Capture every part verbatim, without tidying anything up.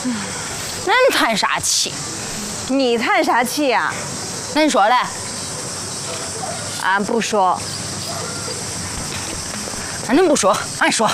恁叹啥气？ 你叹啥气呀？ 恁说嘞？ 俺不说。 那恁不说，俺说。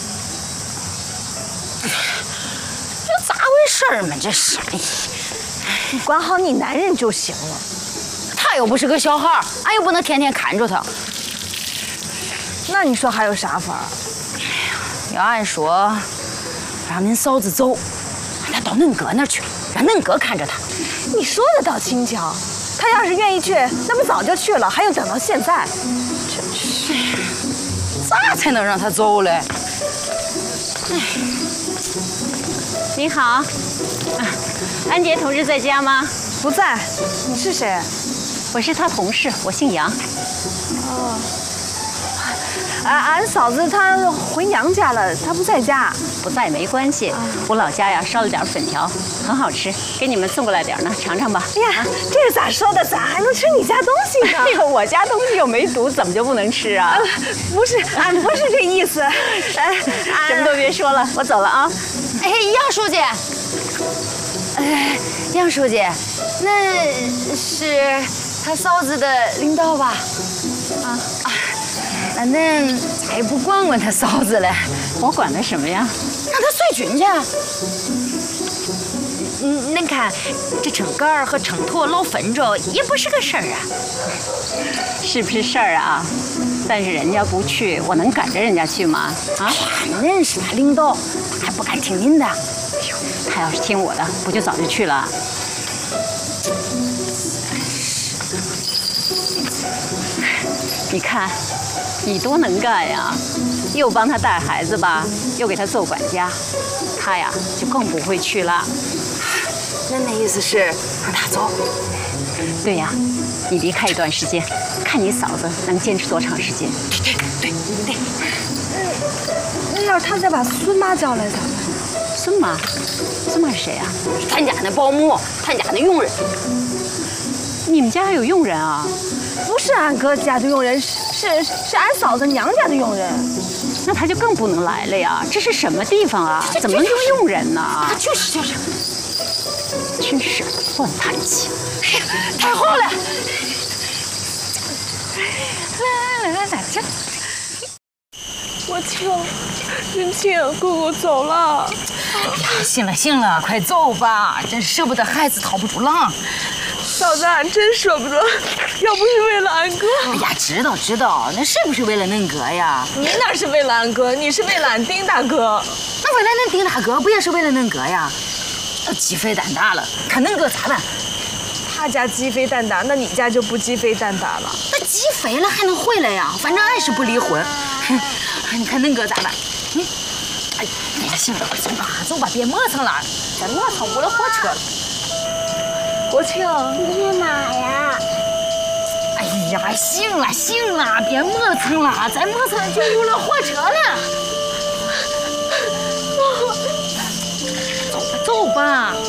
这咋回事嘛？这是。 你管好你男人就行了。 他又不是个小孩，俺又不能天天看着他。 那你说还有啥法？ 要按说，让恁嫂子走，让她到恁哥那儿去，让恁哥看着她。 你说的倒轻巧，他要是愿意去，那不早就去了，还用等到现在？真是， 咋才能让他走嘞？ 哎，你好，啊，安杰同志在家吗？ 不在。你是谁？ 我是他同事，我姓杨。 哦。俺俺嫂子她回娘家了，她不在家。 不在没关系，我老家呀烧了点粉条，很好吃，给你们送过来点呢，尝尝吧。 哎呀，这是咋说的？咋还能吃你家东西呢？ 哎呦，我家东西又没毒，怎么就不能吃啊？ 不是，俺不是这意思。哎， 什么都别说了，我走了啊。 哎，杨书记，哎，杨书记，那是他嫂子的领导吧？啊啊，那恁咋也不管管他嫂子嘞？ 我管他什么呀？ 让他随军去。嗯，恁看这称杆儿和称砣老分着，也不是个事儿啊。 是不是事儿啊？但是人家不去，我能赶着人家去吗？啊， 恁是他领导，还不敢听您的。 他要是听我的，不就早就去了？你看，你多能干呀！又帮他带孩子吧，又给他做管家，他呀就更不会去了。 恁的意思是让他走？ 对呀，你离开一段时间，看你嫂子能坚持多长时间。 对对对对。 那要是他再把孙妈叫来咋办？ 孙妈，孙妈是谁呀？ 咱家那保姆，咱家那佣人。 你们家还有佣人啊？ 不是俺哥家的佣人，是是是俺嫂子娘家的佣人。 那他就更不能来了呀！这是什么地方啊？怎么能用佣人呢？ 就是就是， 真是乱叹气。 太好了！ 来来来来，这。我亲，云清，姑姑走了。 哎呀，行了行了，快走吧，真舍不得孩子套不住狼。 嫂子，俺真舍不得，要不是为了俺哥。 哎呀，知道知道，那是不是为了恁哥呀？ 你哪是为了俺哥，你是为了俺丁大哥。 那为了恁丁大哥，不也是为了恁哥呀？都鸡飞蛋打了，看恁哥咋办？ 他家鸡飞蛋打，那你家就不鸡飞蛋打了？ 那鸡飞了还能回来呀？反正俺是不离婚。你看恁哥咋办？嗯，哎，哎呀，行了，快走吧，走吧，别磨蹭了，再磨蹭误了火车了。 国庆， 你去哪呀？ 哎呀，行了行了，别磨蹭了，再磨蹭就误了火车了。走吧走吧。